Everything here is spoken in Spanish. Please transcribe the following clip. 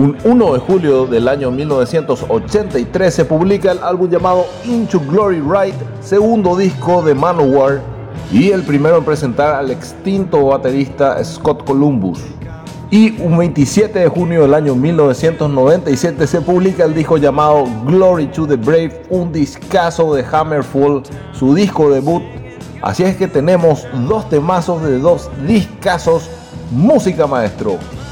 Un 1 de julio del año 1983 se publica el álbum llamado Into Glory Ride, segundo disco de Manowar y el primero en presentar al extinto baterista Scott Columbus. Y un 27 de junio del año 1997 se publica el disco llamado Glory to the Brave, un discazo de Hammerfall, su disco debut. Así es que tenemos dos temazos de dos discazos, música maestro.